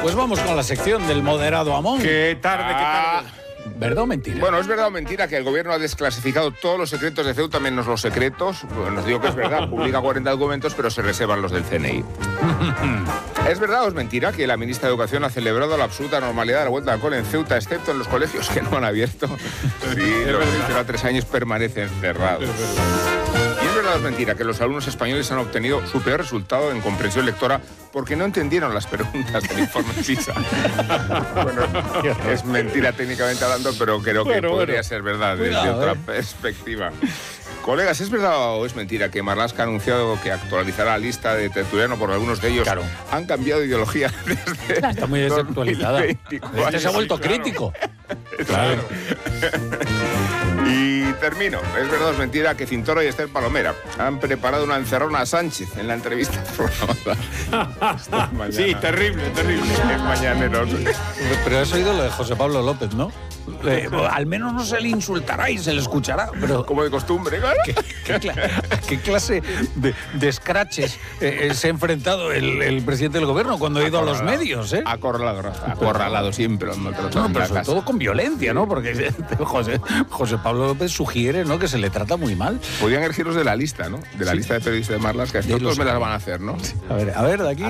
pues vamos con la sección del moderado Amón. Qué tarde. ¿Verdad o mentira? Bueno, es verdad o mentira que el gobierno ha desclasificado todos los secretos de Ceuta, menos los secretos. Bueno, nos digo que es verdad, publica 40 documentos, pero se reservan los del CNI. ¿Es verdad o es mentira que la ministra de Educación ha celebrado la absoluta normalidad de la vuelta al cole en Ceuta, excepto en los colegios que no han abierto? Sí, los de 0 a 3 años permanecen cerrados. ¿Y es verdad o es mentira que los alumnos españoles han obtenido su peor resultado en comprensión lectora porque no entendieron las preguntas del informe PISA? Bueno, es mentira técnicamente hablando, pero creo que podría ser verdad desde otra perspectiva. Colegas, ¿es verdad o es mentira que Marlaska ha anunciado que actualizará la lista de tertuliano por algunos de ellos? Claro. Han cambiado de ideología desde Está muy desactualizada. Este se ha vuelto crítico. Claro. Y termino. ¿Es verdad o es mentira que Cintoro y Esther Palomera han preparado una encerrona a Sánchez en la entrevista programada? Sí, terrible. En Mañaneros. Pero has oído lo de José Pablo López, ¿no? Al menos no se le insultará y se le escuchará. Pero Como de costumbre, claro. ¿Qué clase de scratches se ha enfrentado el presidente del gobierno cuando ha ido a los medios? Acorralado siempre. No, pero sobre todo con violencia, ¿no? Porque José Pablo López sugiere, ¿no?, que se le trata muy mal. Podían elegirlos de la lista, ¿no? De la lista de periodistas de Marlaska. Que todos me las van a hacer, ¿no? A ver, de aquí.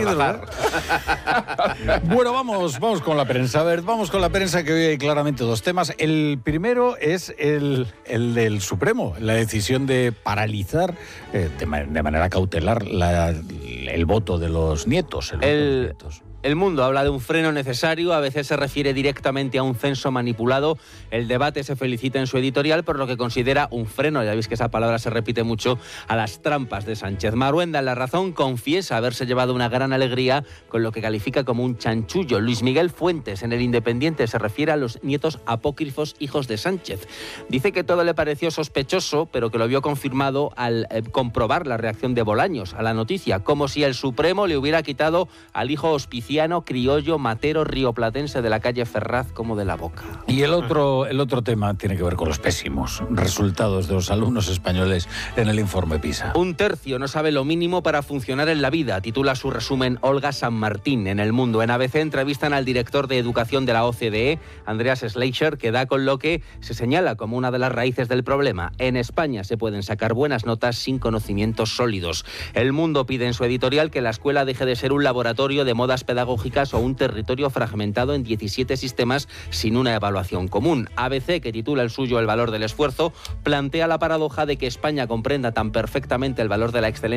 Bueno, vamos con la prensa. A ver, vamos con la prensa, que hoy hay claramente dos temas. El primero es el del Supremo, la decisión de paralizar de manera cautelar el voto de los nietos. El Mundo habla de un freno necesario, a veces se refiere directamente a un censo manipulado. El Debate se felicita en su editorial por lo que considera un freno, ya veis que esa palabra se repite mucho, a las trampas de Sánchez. Maruenda, en La Razón, confiesa haberse llevado una gran alegría con lo que califica como un chanchullo. Luis Miguel Fuentes, en El Independiente, se refiere a los nietos apócrifos hijos de Sánchez. Dice que todo le pareció sospechoso, pero que lo vio confirmado al comprobar la reacción de Bolaños a la noticia, como si el Supremo le hubiera quitado al hijo hospiciano criollo matero rioplatense de la calle Ferraz como de la boca. Y el otro tema tiene que ver con los pésimos resultados de los alumnos españoles en el informe PISA. Un tercio no sabe lo mínimo para funcionar en la vida, titula su resumen Olga San Martín en El Mundo. En ABC entrevistan al director de Educación de la OCDE, Andreas Schleicher, que da con lo que se señala como una de las raíces del problema. En España se pueden sacar buenas notas sin conocimientos sólidos. El Mundo pide en su editorial que la escuela deje de ser un laboratorio de modas pedagógicas o un territorio fragmentado en 17 sistemas sin una evaluación común. ABC, que titula el suyo El valor del esfuerzo, plantea la paradoja de que España comprenda tan perfectamente el valor de la excelencia